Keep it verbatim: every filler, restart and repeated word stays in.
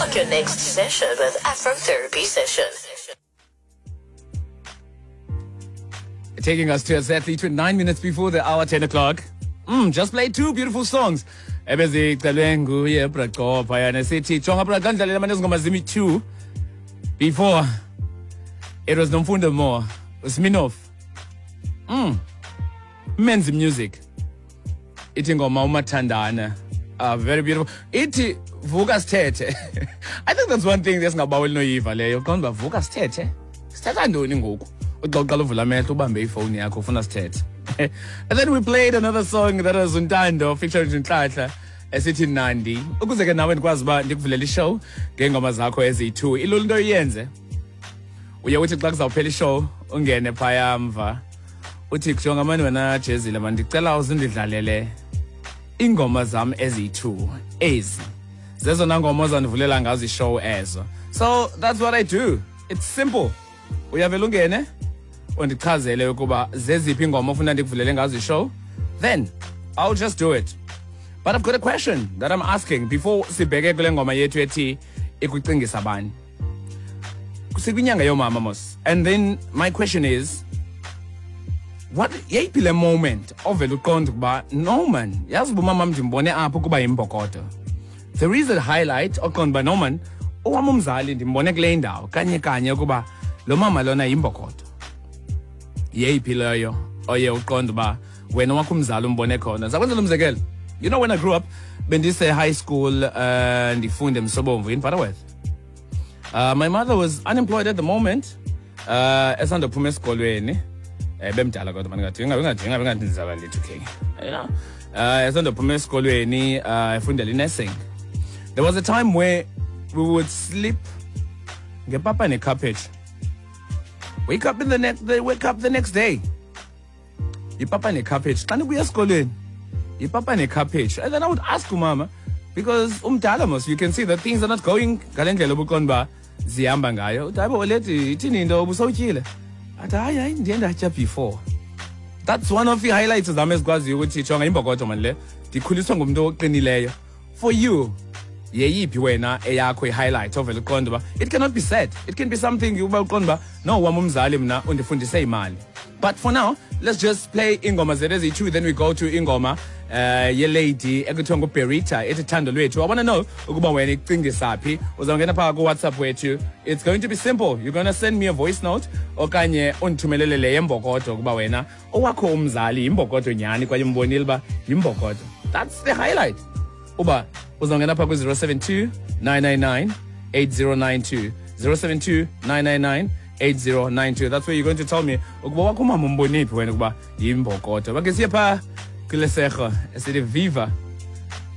Start your next session with Afrotherapy Session. Taking us to exactly twenty-nine minutes before the hour, ten o'clock. Mm, just played two beautiful songs. Ebezi Talengu, yeah, Brako, Payana City, Chonga Braganda, Lemanes Gomazimi two. Before, it was Nomfunda More, it was Minov. Mm. Men's music. Iti ngoma umathandana. Ah, very beautiful. Iti vuka sithethe. I think that's one thing that's ngabaweli noyiva leyo. Konba vuka sithethe. Sithetha ntoni ngoku? Uqoqala uvula amehlo ubambe ifoni yakho ufuna sithethe. And then we played another song that was Untando featuring Nhlahla esithi Nandi. Ukuze ke nawe ndikwazi ba ndikuvulela ishow ngengoma zakho eziyi-two. Ilolu nto iyenze. Uye uthi xa kuzawuphela ishow ungene phaya mva. Uthi kujonga manje wena Jezile man ndicela uzindidlalele ingoma zami eziyi-two ezi. Zezona ngoma ozandivulela ngazo ishow ezo. So that's what I do. It's simple. Uyavela ungene undichazele ukuba zeziphi ingoma ufuna ndikuvulele ngazo ishow, then I'll just do it. But I've got a question that I'm asking before sibheke kule ngoma yethu ethi ikucingisa bani. Kusikwinyanga yomama mos. And then my question is, what yeyiphi le moment ovela uqonda ukuba no man yazi uba umama ndimbone apha ukuba yimbokodo. There is a highlight oqonda uba no man owam umzali ndimbone kule ndawo kanye kanye ukuba lo mama lona yimbokodo. Yeyiphi leyo oye uqonda uba wena wakho umzali umbone khona. Zakwenzela umzekelo, you know when I grew up bendise high school uh, ndifunde Msobomvu in Butterworth. Uh, my mother was unemployed at the moment. Uh, esandophuma esikolweni. Eh bemdala kodwa mangathi ingabe ngathi ingabe ngathi ndizaba lithu king. You know. Uh esandophuma esikolweni uh efundela nursing. There was a time where we would sleep ngepapa necabbage. Wake up in the next they wake up the next day. Ipapa necabbage. Xa nibuya esikolweni. Ipapa necabbage. And then I would ask mama because umdala mos you can see that things are not going ngalendlela obuqonba zihamba ngayo. Uthi hayibo lethi ithini into obusawutyile. Athi hayi hayi ndiye ndatya before. That's one of the highlights zami ezikwaziyo ukuthi jonga imbokodo man le ndikhuliswa ngumuntu oqinileyo. For you, yeyiphi wena eyakho i-highlight ovela uqonda uba it cannot be said. It can be something uba uqonda uba no wami umzali mna undifundise imali. But for now, let's just play ingoma zethu eziyi-two, then we go to ingoma uh, ye-lady ekuthiwa nguBerita ethi Thando Lwethu. I want to know ukuba wena icingisa phi. Uzawungena phaka ku-WhatsApp wethu. It's going to be simple. You're going to send me a voice note okanye undithumelele le yembokodo ukuba wena owakho umzali yimbokodo nyani kwaye umbonile uba yimbokodo. That's the highlight. Uba uzawungena phaka ku-zero seven two nine nine nine eight zero nine two zero seven two nine nine nine eight zero nine two. That's where you're going to tell me ukuba wakho mama umboniphi wena ukuba yimbokodo. Bakesiye pha kule sekho esithi Viva